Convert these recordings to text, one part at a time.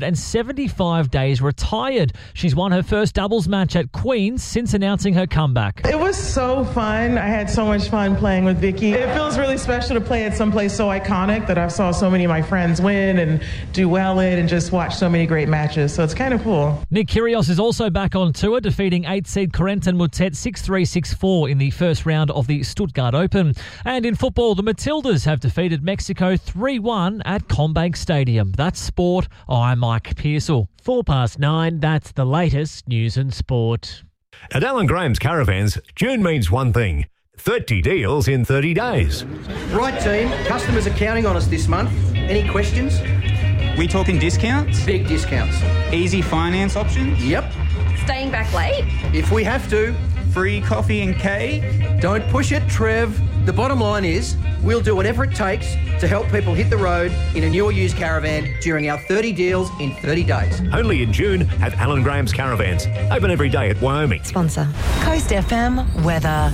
and 75 days retired. She's won her first doubles match at Queen's since announcing her comeback. It was so fun. I had so much fun playing with Vicky. It feels really special to play at someplace so iconic that I saw so many of my friends win and do well in and just watch so many great matches. So it's kind of cool. Nick Kyrgios is also back on tour, defeating 8-seed Corentin Moutet 6-3, 6-4 in the first round of the Stuttgart Open. And in football, the Matildas have defeated Mexico 3-1 at Combank Stadium. That's sport. I'm Mike Pearsall. 9:04, that's the latest news and sport. At Alan Graham's Caravans, June means one thing: 30 deals in 30 days. Right, team. Customers are counting on us this month. Any questions? We talking discounts? Big discounts. Easy finance options? Yep. Staying back late? If we have to. Free coffee and cake? Don't push it, Trev. The bottom line is, we'll do whatever it takes to help people hit the road in a new or used caravan during our 30 deals in 30 days. Only in June at Alan Graham's Caravans. Open every day at Wyoming. Sponsor, Coast FM Weather.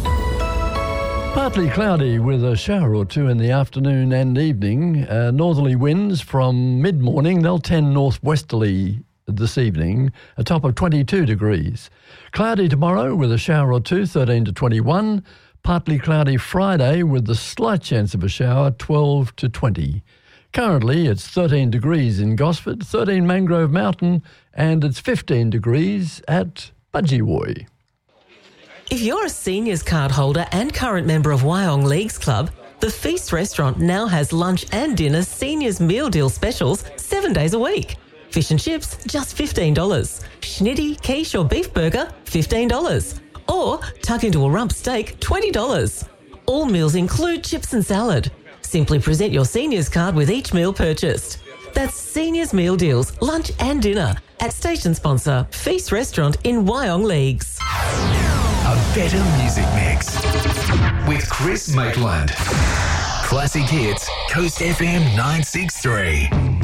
Partly cloudy with a shower or two in the afternoon and evening. Northerly winds from mid-morning. They'll tend northwesterly this evening, a top of 22 degrees. Cloudy tomorrow with a shower or two, 13 to 21. Partly cloudy Friday with the slight chance of a shower, 12 to 20. Currently, it's 13 degrees in Gosford, 13 Mangrove Mountain, and it's 15 degrees at Budgewoi. If you're a seniors card holder and current member of Wyong Leagues Club, the Feast Restaurant now has lunch and dinner seniors meal deal specials 7 days a week. Fish and chips, just $15. Schnitty, quiche or beef burger, $15. Or tuck into a rump steak, $20. All meals include chips and salad. Simply present your seniors card with each meal purchased. That's Seniors Meal Deals, lunch and dinner at station sponsor Feast Restaurant in Wyong Leagues. A better music mix with Chris Maitland. Classic hits, Coast FM 963.